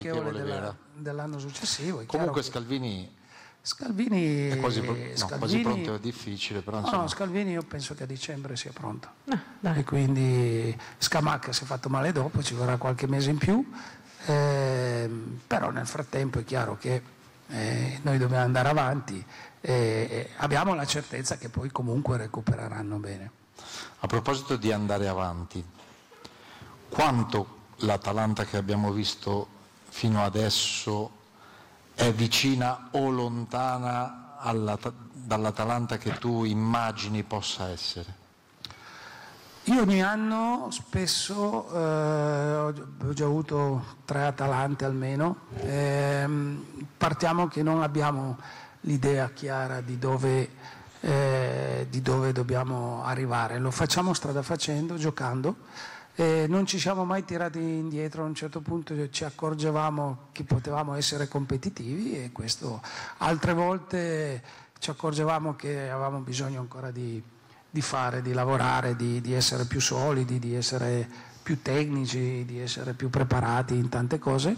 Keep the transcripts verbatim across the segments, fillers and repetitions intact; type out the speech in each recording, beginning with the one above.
della, dell'anno successivo. È Comunque che Scalvini, Scalvini è quasi, no, Scalvini, quasi pronto, è difficile, però no, no, Scalvini io penso che a dicembre sia pronto. Ah, e quindi Scamacca si è fatto male dopo, ci vorrà qualche mese in più, eh, però nel frattempo è chiaro che eh, noi dobbiamo andare avanti e, e abbiamo la certezza che poi comunque recupereranno bene. A proposito di andare avanti, quanto l'Atalanta che abbiamo visto fino adesso è vicina o lontana alla, dall'Atalanta che tu immagini possa essere? Io ogni anno spesso eh, ho già avuto tre Atalante almeno, ehm, partiamo che non abbiamo l'idea chiara di dove, eh, di dove dobbiamo arrivare, lo facciamo strada facendo, giocando. Eh, non ci siamo mai tirati indietro, a un certo punto ci accorgevamo che potevamo essere competitivi e questo, altre volte ci accorgevamo che avevamo bisogno ancora di, di fare, di lavorare, di, di essere più solidi, di essere più tecnici, di essere più preparati in tante cose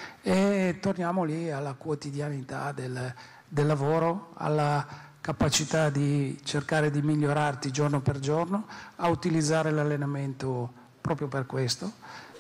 e torniamo lì alla quotidianità del, del lavoro, alla capacità di cercare di migliorarti giorno per giorno, a utilizzare l'allenamento proprio per questo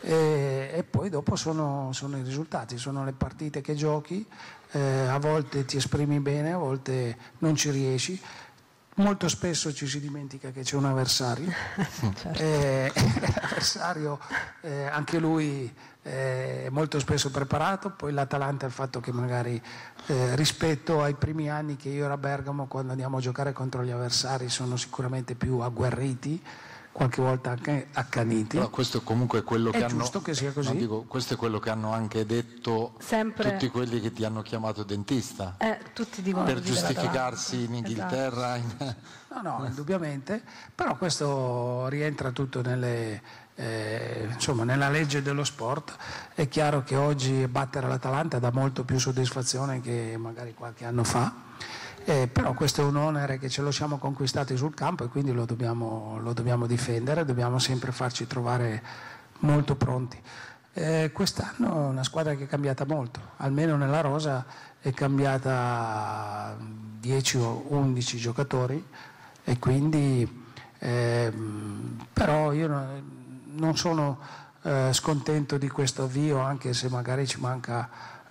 e, e poi dopo sono, sono i risultati, sono le partite che giochi, eh, a volte ti esprimi bene, a volte non ci riesci, molto spesso ci si dimentica che c'è un avversario, certo. eh, l'avversario eh, anche lui eh, è molto spesso preparato, poi l'Atalanta ha il fatto che magari eh, rispetto ai primi anni che io ero a Bergamo quando andiamo a giocare contro gli avversari sono sicuramente più agguerriti, qualche volta anche accaniti. Però questo comunque è quello è che hanno. Giusto che sia così. No, dico, questo è quello che hanno anche detto sempre tutti quelli che ti hanno chiamato dentista. Eh, tutti dicono per giustificarsi in Inghilterra. Esatto. In... No, no, indubbiamente, però questo rientra tutto nelle, eh, insomma, nella legge dello sport. È chiaro che oggi battere l'Atalanta dà molto più soddisfazione che magari qualche anno fa. Eh, però questo è un onere che ce lo siamo conquistati sul campo e quindi lo dobbiamo, lo dobbiamo difendere, dobbiamo sempre farci trovare molto pronti. Eh, quest'anno è una squadra che è cambiata molto, almeno nella rosa è cambiata dieci o undici giocatori e quindi eh, però io non sono eh, scontento di questo avvio, anche se magari ci manca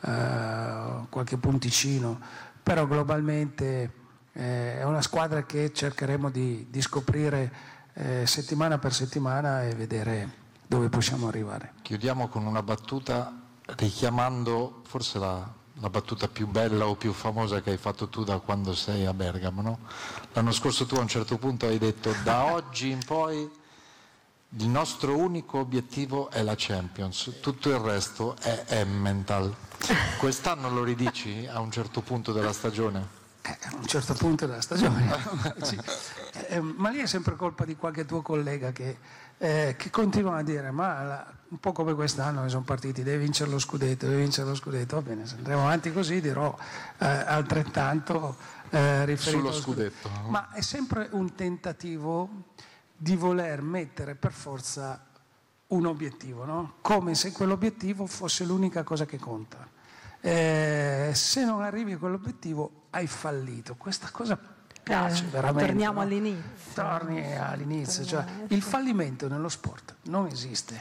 eh, qualche punticino. Però globalmente eh, è una squadra che cercheremo di, di scoprire eh, settimana per settimana e vedere dove possiamo arrivare. Chiudiamo con una battuta richiamando forse la, la battuta più bella o più famosa che hai fatto tu da quando sei a Bergamo, no? L'anno scorso tu a un certo punto hai detto da oggi in poi il nostro unico obiettivo è la Champions, tutto il resto è Emmental. Quest'anno lo ridici a un certo punto della stagione? Eh, a un certo punto della stagione. eh, ma lì è sempre colpa di qualche tuo collega che, eh, che continua a dire ma la, un po' come quest'anno che sono partiti, devi vincere lo scudetto, devi vincere lo scudetto, va bene, se andremo avanti così dirò eh, altrettanto eh, riferito sullo allo scudetto. scudetto. Ma è sempre un tentativo di voler mettere per forza un obiettivo, no? Come se quell'obiettivo fosse l'unica cosa che conta. Eh, se non arrivi a quell'obiettivo hai fallito. Questa cosa piace eh, veramente. Torniamo no? all'inizio. Torni all'inizio. Cioè, Torniamo, il fallimento nello sport non esiste.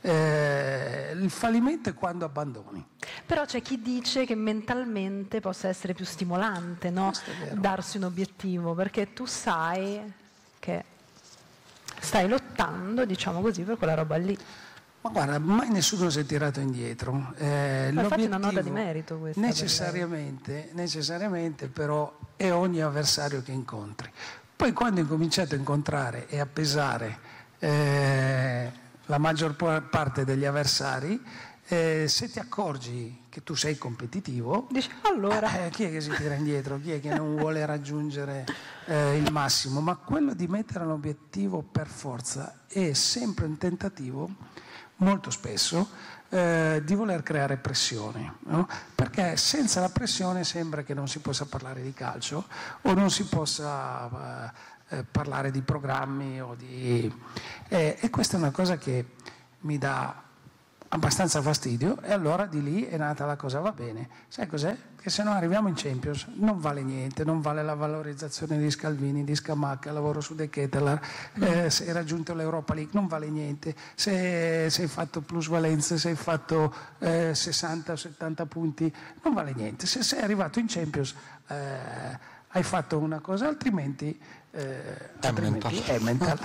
Eh, il fallimento è quando abbandoni. Però c'è chi dice che mentalmente possa essere più stimolante, no? Darsi un obiettivo, perché tu sai che stai lottando, diciamo così, per quella roba lì. Ma guarda, mai nessuno si è tirato indietro. Eh, Ma infatti è una nota di merito questa. Necessariamente, necessariamente però è ogni avversario che incontri. Poi quando incominciate a incontrare e a pesare eh, la maggior parte degli avversari, eh, se ti accorgi che tu sei competitivo, dici allora eh, chi è che si tira indietro, chi è che non vuole raggiungere eh, il massimo, ma quello di mettere un obiettivo per forza è sempre un tentativo molto spesso eh, di voler creare pressione, no? Perché senza la pressione sembra che non si possa parlare di calcio o non si possa eh, parlare di programmi o di... Eh, e questa è una cosa che mi dà abbastanza fastidio, e allora di lì è nata la cosa, va bene, sai cos'è? Che se no arriviamo in Champions non vale niente, non vale la valorizzazione di Scalvini, di Scamacca, il lavoro su De Ketelaar, eh, se hai raggiunto l'Europa League non vale niente, se, se hai fatto plusvalenze, se hai fatto eh, sessanta o settanta punti non vale niente, se sei arrivato in Champions eh, hai fatto una cosa, altrimenti, eh, è altrimenti mental. è mental.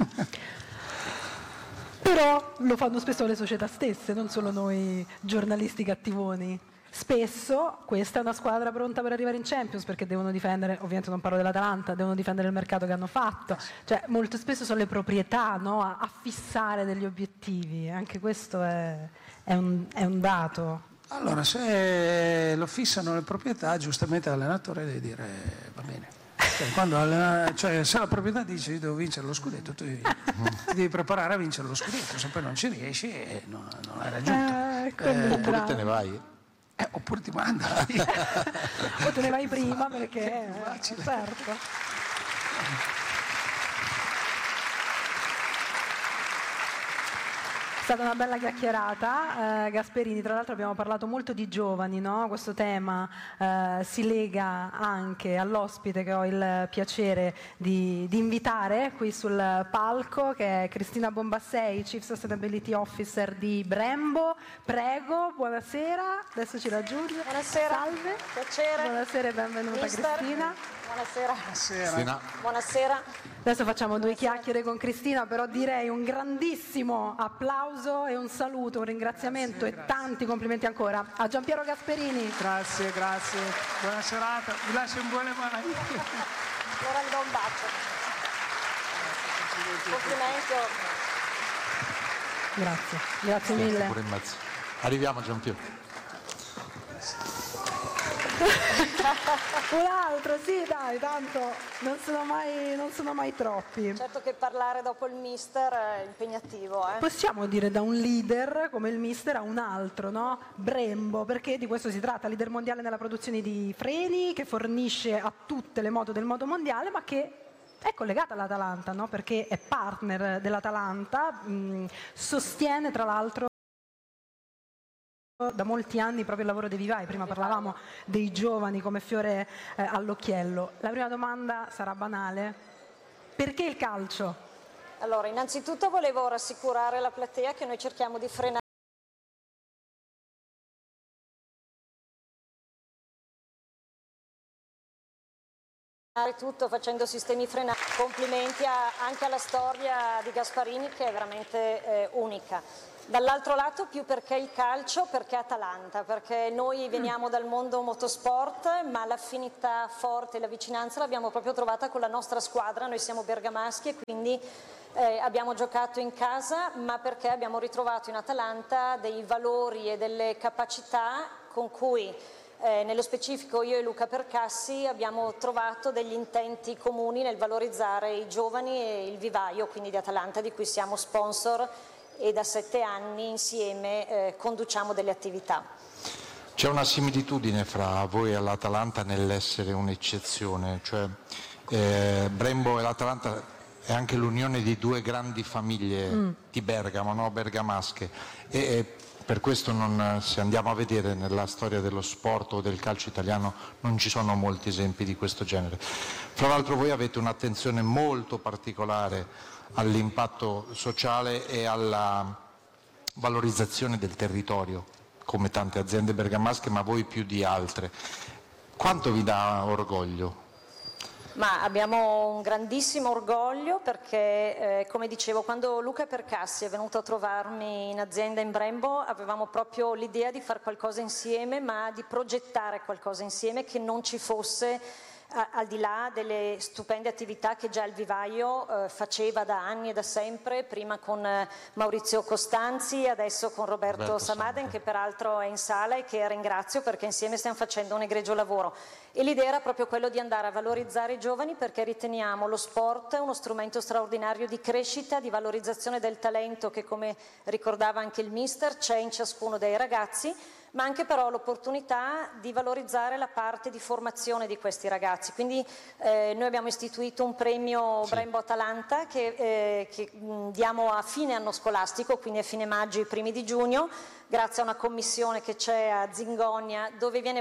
Però lo fanno spesso le società stesse, non solo noi giornalisti cattivoni. Spesso questa è una squadra pronta per arrivare in Champions, perché devono difendere, ovviamente non parlo dell'Atalanta, devono difendere il mercato che hanno fatto. Cioè, molto spesso sono le proprietà, no, a, a fissare degli obiettivi. Anche questo è, è, un, è un dato. Allora, se lo fissano le proprietà, giustamente l'allenatore deve dire va bene. Cioè, quando allena, cioè, se la proprietà dice io devo vincere lo scudetto, tu devi, ti devi preparare a vincere lo scudetto, se poi non ci riesci eh, non, non l'hai raggiunto. Eh, Eh, Oppure te ne vai? eh, oppure ti manda. O te ne vai prima perché È più facile. eh, certo. È stata una bella chiacchierata, eh, Gasperini. Tra l'altro abbiamo parlato molto di giovani, no? Questo tema eh, si lega anche all'ospite che ho il piacere di, di invitare qui sul palco, che è Cristina Bombassei, Chief Sustainability Officer di Brembo. Prego, buonasera, adesso ci raggiunge. Buonasera, Salve. piacere. Buonasera e benvenuta Mister. Cristina. Buonasera. Cristina. Buonasera. Adesso facciamo due chiacchiere con Cristina, però direi un grandissimo applauso e un saluto, un ringraziamento Grazie, e grazie. tanti complimenti ancora a Giampiero Gasperini. Grazie, grazie. Buona serata. Vi lascio in buone mani. Allora gli do un bacio. Complimenti. Grazie, grazie mille. Pure in mezzo. Arriviamo Giampiero. Un altro, sì dai, tanto non sono mai, non sono mai troppi. Certo che parlare dopo il mister è impegnativo, eh? Possiamo dire da un leader come il mister a un altro, no? Brembo, perché di questo si tratta, leader mondiale nella produzione di freni, che fornisce a tutte le moto del mondo mondiale, ma che è collegata all'Atalanta, no? Perché è partner dell'Atalanta, mh, sostiene tra l'altro da molti anni proprio il lavoro dei vivai. Prima parlavamo dei giovani come fiore eh, all'occhiello. La prima domanda sarà banale: perché il calcio? Allora, innanzitutto volevo rassicurare la platea che noi cerchiamo di frenare tutto facendo sistemi frenati. Complimenti a, anche alla storia di Gasparini, che è veramente eh, unica. Dall'altro lato più perché il calcio, perché Atalanta, perché noi veniamo dal mondo motorsport, ma l'affinità forte e la vicinanza l'abbiamo proprio trovata con la nostra squadra. Noi siamo bergamaschi e quindi eh, abbiamo giocato in casa, ma perché abbiamo ritrovato in Atalanta dei valori e delle capacità con cui Eh, nello specifico io e Luca Percassi abbiamo trovato degli intenti comuni nel valorizzare i giovani e il vivaio, quindi di Atalanta, di cui siamo sponsor, e da sette anni insieme eh, conduciamo delle attività. C'è una similitudine fra voi e l'Atalanta nell'essere un'eccezione, cioè eh, Brembo e l'Atalanta è anche l'unione di due grandi famiglie mm. di Bergamo, no? Bergamasche, e, e per questo non, se andiamo a vedere nella storia dello sport o del calcio italiano non ci sono molti esempi di questo genere. Fra l'altro voi avete un'attenzione molto particolare all'impatto sociale e alla valorizzazione del territorio, come tante aziende bergamasche, ma voi più di altre. Quanto vi dà orgoglio? Ma abbiamo un grandissimo orgoglio perché, eh, come dicevo, quando Luca Percassi è venuto a trovarmi in azienda in Brembo avevamo proprio l'idea di fare qualcosa insieme, ma di progettare qualcosa insieme che non ci fosse al di là delle stupende attività che già il vivaio eh, faceva da anni e da sempre, prima con eh, Maurizio Costanzi, adesso con Roberto, Roberto Samaden, che peraltro è in sala e che ringrazio perché insieme stiamo facendo un egregio lavoro. E l'idea era proprio quello di andare a valorizzare i giovani, perché riteniamo lo sport uno strumento straordinario di crescita, di valorizzazione del talento che, come ricordava anche il mister, c'è in ciascuno dei ragazzi, ma anche però l'opportunità di valorizzare la parte di formazione di questi ragazzi. Quindi eh, noi abbiamo istituito un premio Sì. Brainbo Atalanta che, eh, che mh, diamo a fine anno scolastico, quindi a fine maggio e i primi di giugno, grazie a una commissione che c'è a Zingonia, dove viene